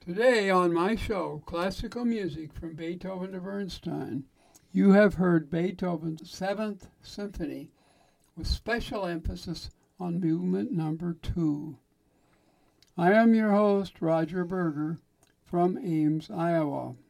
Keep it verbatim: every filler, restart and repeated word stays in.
Today on my show, Classical Music from Beethoven to Bernstein, you have heard Beethoven's Seventh Symphony with special emphasis on movement number two. I am your host, Roger Berger, from Ames, Iowa.